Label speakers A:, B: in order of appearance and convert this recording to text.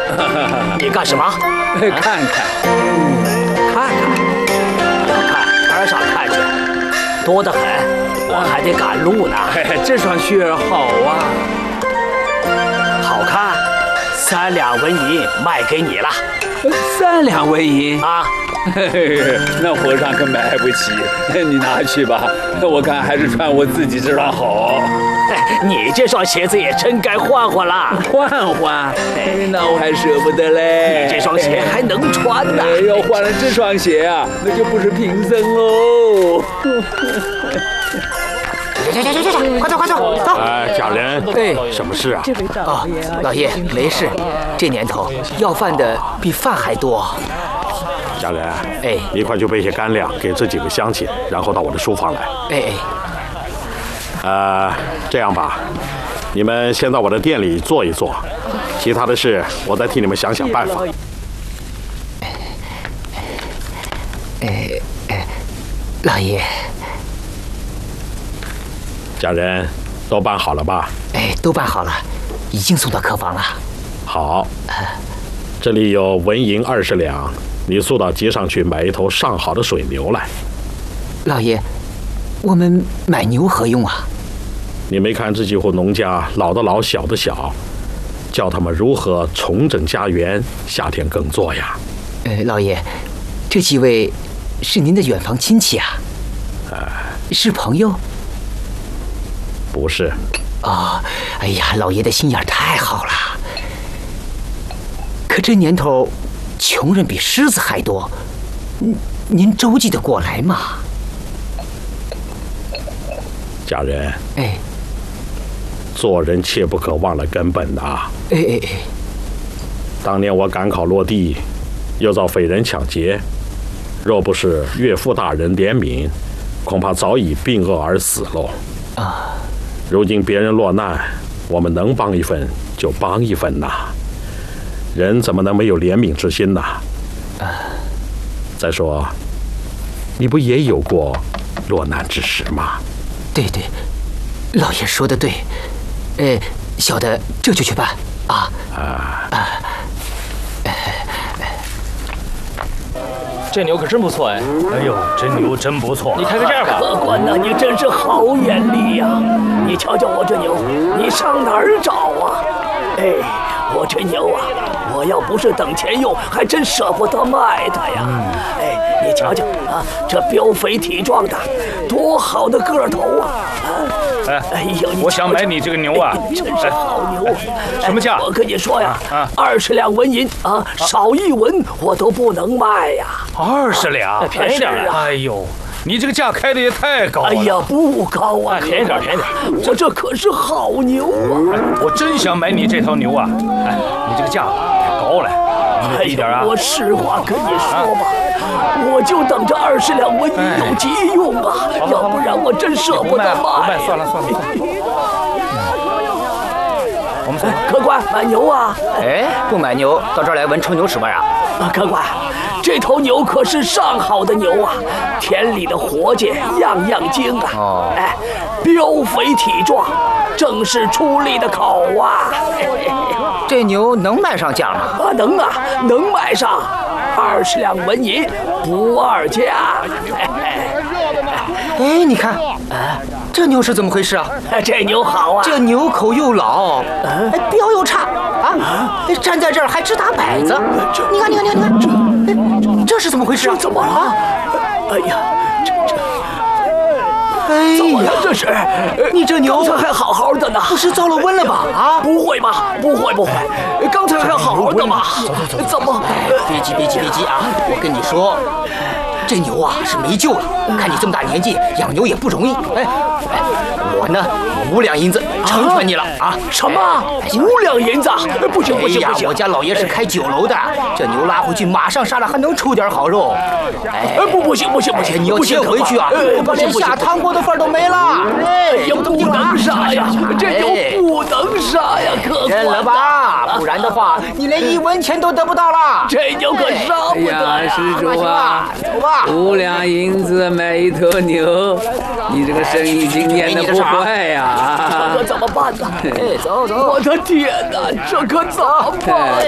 A: 你干什么？
B: 看看，
A: 看边上看去，多得很，我还得赶路呢。
B: 这双靴儿好啊，
A: 好看，3两纹银卖给你了。
B: 3两纹银
A: 啊！
B: 那和尚可买不起，你拿去吧。我看还是穿我自己这双好。
A: 你这双鞋子也真该换换了。
B: 换换？那我还舍不得嘞。
A: 你这双鞋还能穿呢。
B: 要换了这双鞋啊，那就不是贫僧喽。
A: 快走，走！
C: 家人，什么事啊？
A: 哦，老爷没事，这年头要饭的比饭还多。
C: 家人，你快去备些干粮给这几个乡亲，然后到我的书房来。这样吧，你们先到我的店里坐一坐，其他的事我再替你们想想办法。
A: 老爷，
C: 家人，都办好了吧？
A: 都办好了，已经送到客房了。
C: 好，这里有纹银20两，你速到街上去买一头上好的水牛来。
A: 老爷，我们买牛何用啊？
C: 你没看这几户农家老的老，小的小，叫他们如何重整家园，夏天耕作呀？
A: 老爷，这几位是您的远房亲戚啊？是朋友？
C: 不是。
A: 哦，哎呀，老爷的心眼太好了。可这年头，穷人比狮子还多，您周济得过来吗？
C: 家人，做人切不可忘了根本呐。当年我赶考落地，又遭匪人抢劫，若不是岳父大人怜悯，恐怕早已病饿而死喽。如今别人落难，我们能帮一分就帮一分呐。人怎么能没有怜悯之心呢？再说，你不也有过落难之时吗？
A: 对，老爷说的对。小的这就去办啊。
D: 这牛可真不错哎！
E: 哎呦，这牛真不错！
D: 你看看这样吧，
A: 客官呐，你真是好眼力呀！你瞧瞧我这牛，你上哪儿找啊？我这牛啊，我要不是等钱用，还真舍不得卖它呀。你瞧瞧啊，这膘肥体壮的，多好的个头啊！
E: 我想买你这个牛啊，
A: 真是好牛！
E: 什么价？
A: 我跟你说呀，20两纹银啊，少1文我都不能卖呀。
E: 20两，
D: 便宜点啊！
E: 哎呦，你这个价开的也太高了。
A: 哎呀，不高啊，
D: 便宜点。
A: 我这可是好牛啊！
E: 我真想买你这头牛啊！你这个价太高了，你得低点啊！
A: 我实话跟你说吧，我就等着20两纹银有急用啊，要不然我真舍不得卖。
E: 算了。我们
A: 客官买牛啊！
D: 不买牛，到这儿来闻臭牛屎味啊！
A: 客官，这头牛可是上好的牛啊，田里的活计样样精啊！膘肥体壮，正是出力的口啊！
D: 这牛能卖上价吗？
A: 能卖上20两纹银，不二价。
D: 你看，这牛是怎么回事啊？
A: 这牛好啊！
D: 这牛口又老，膘又差啊！站在这儿还直打摆子。你看，这是怎么回事啊？
A: 怎么了？怎么了这是？
D: 你这牛
A: 刚才还好好的呢，
D: 不是遭了瘟了吧？
A: 不会吧？不会，刚才还好好的嘛？怎么？
D: 别急啊！我跟你说，这牛啊是没救了。看你这么大年纪，养牛也不容易。我呢5两银子成全你了啊！
A: 什么5两银子？不行！
D: 我家老爷是开酒楼的，这牛拉回去马上杀了，还能出点好肉。
A: 不行！
D: 你要接回去啊，连下汤锅的份都没了。
A: 不能杀呀！这牛不能杀呀！客官，
D: 认了吧，不然的话你连1文钱都得不到了。
A: 这牛可杀不得呀！
B: 施主啊，
D: 走吧
B: ，5两银子买一头牛，你这个生意经验的不坏呀！
A: 这可怎么办呢？
D: 走，
A: 我的天哪，这可怎么办？